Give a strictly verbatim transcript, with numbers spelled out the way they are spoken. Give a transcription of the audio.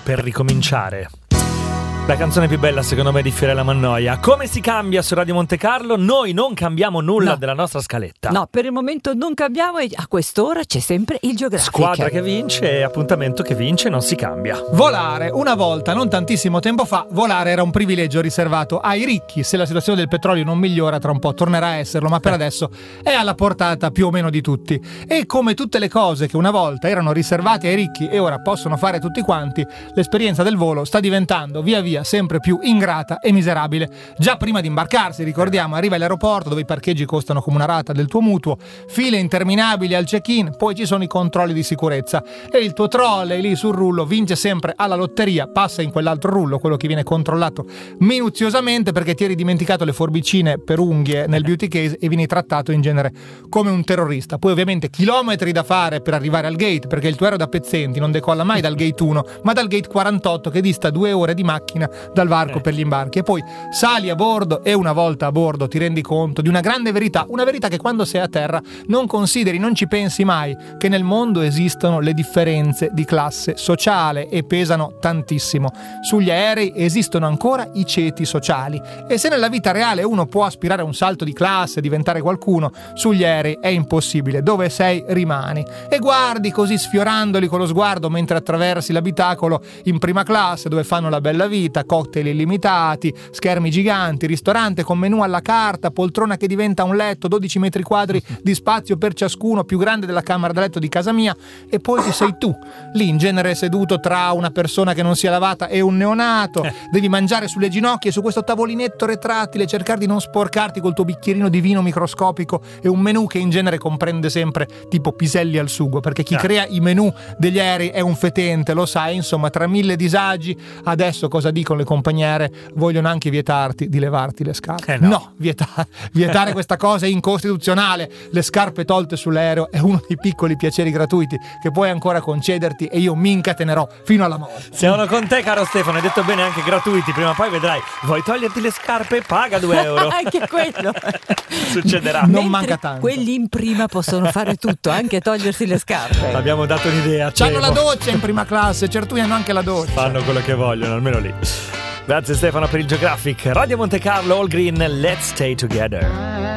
per ricominciare. La canzone più bella secondo me di Fiorella Mannoia. Come si cambia su Radio Monte Carlo? Noi non cambiamo nulla no. della nostra scaletta. No, per il momento non cambiamo e a quest'ora c'è sempre il Geographic. Squadra che vince e appuntamento che vince, non si cambia. Volare. Una volta, non tantissimo tempo fa, volare era un privilegio riservato ai ricchi. Se la situazione del petrolio non migliora, tra un po' tornerà a esserlo, ma per adesso è alla portata più o meno di tutti. E come tutte le cose che una volta erano riservate ai ricchi e ora possono fare tutti quanti, l'esperienza del volo sta diventando via via sempre più ingrata e miserabile. Già prima di imbarcarsi, ricordiamo, arriva all'aeroporto dove i parcheggi costano come una rata del tuo mutuo, file interminabili al check-in, poi ci sono i controlli di sicurezza e il tuo trolley lì sul rullo vince sempre alla lotteria, passa in quell'altro rullo, quello che viene controllato minuziosamente perché ti eri dimenticato le forbicine per unghie nel beauty case e vieni trattato in genere come un terrorista. Poi ovviamente chilometri da fare per arrivare al gate, perché il tuo aereo da pezzenti non decolla mai dal gate uno ma dal gate quarantotto che dista due ore di macchina dal varco per gli imbarchi. E poi sali a bordo e una volta a bordo ti rendi conto di una grande verità, una verità che quando sei a terra non consideri, non ci pensi mai, che nel mondo esistono le differenze di classe sociale e pesano tantissimo. Sugli aerei esistono ancora i ceti sociali e se nella vita reale uno può aspirare a un salto di classe, diventare qualcuno, sugli aerei è impossibile. Dove sei rimani e guardi così sfiorandoli con lo sguardo mentre attraversi l'abitacolo in prima classe dove fanno la bella vita, cocktail illimitati, schermi giganti, ristorante con menù alla carta, poltrona che diventa un letto, dodici metri quadri di spazio per ciascuno, più grande della camera da letto di casa mia, e poi ci sei tu, lì in genere seduto tra una persona che non si è lavata e un neonato, devi mangiare sulle ginocchia e su questo tavolinetto retrattile cercare di non sporcarti col tuo bicchierino di vino microscopico e un menù che in genere comprende sempre tipo piselli al sugo, perché chi crea i menù degli aerei è un fetente, lo sai. Insomma, tra mille disagi, adesso cosa dicono le compagnie aeree? Vogliono anche vietarti di levarti le scarpe. Eh no, no vietare, vietare questa cosa è incostituzionale. Le scarpe tolte sull'aereo è uno dei piccoli piaceri gratuiti che puoi ancora concederti e io mi incatenerò fino alla morte. Siamo con te, caro Stefano, hai detto bene, anche gratuiti, prima o poi vedrai. Vuoi toglierti le scarpe? Paga due euro. Anche quello succederà. Non Mentre manca tanto. Quelli in prima possono fare tutto, anche togliersi le scarpe. Abbiamo dato un'idea. C'hanno la doccia in prima classe, certi hanno anche la doccia. Fanno quello che vogliono, almeno lì. Grazie Stefano per il Geographic. Radio Monte Carlo, All Green, Let's Stay Together.